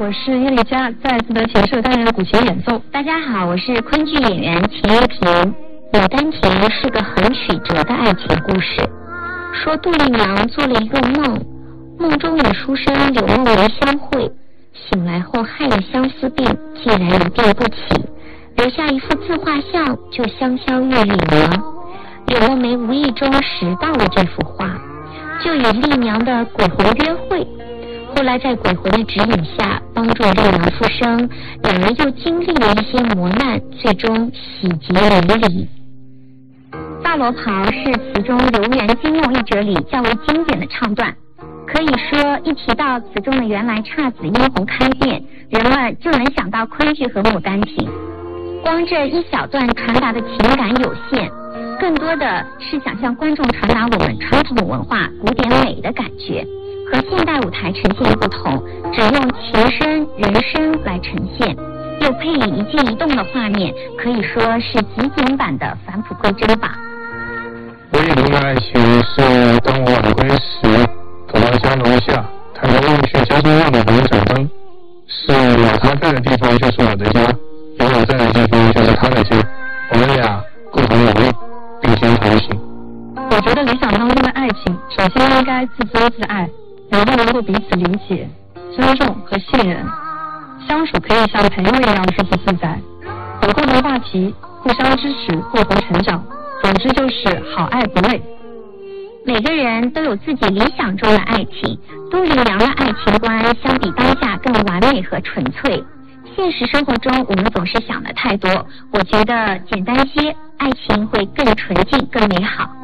我是叶丽佳，在自得琴社担任古琴演奏。 大家好，我是昆剧演员田玉萍。牡丹亭是个很曲折的爱情故事，说杜丽娘做了一个梦，梦中与书生柳梦梅相会，醒来后害了相思病，竟然一病不起，留下一幅自画像就香消玉殒了。柳梦梅无意中拾到了这幅画，就与丽娘的鬼魂约会，后来在鬼魂的指引下帮助丽娘复生，两人又经历了一些磨难，最终喜结连理。大罗袍是词中游园惊梦一折里较为经典的唱段，可以说一提到词中的原来姹紫嫣红开遍，人们就能想到昆剧和牡丹亭。光这一小段传达的情感有限，更多的是想向观众传达我们传统文化古典美的感觉，和现代舞台呈现不同，只用情声人声来呈现，又配以一静一动的画面，可以说是极简版的返璞归真吧。 我与龙的爱情是当我晚归时走到家楼下，抬头望去家中亮的红闪灯，是有他在的地方就是我的家，有我在的地方就是他的家，我们俩共同努力并肩同行。 我觉得理想当中的爱情，首先应该自尊自爱，然后能够彼此理解、尊重和信任，相处可以像朋友一样自自自在，有共同话题，互相支持，共同成长，总之就是好爱不累。 每个人都有自己理想中的爱情，杜丽娘的爱情观相比当下更完美和纯粹。现实生活中我们总是想的太多，我觉得简单些，爱情会更纯净更美好。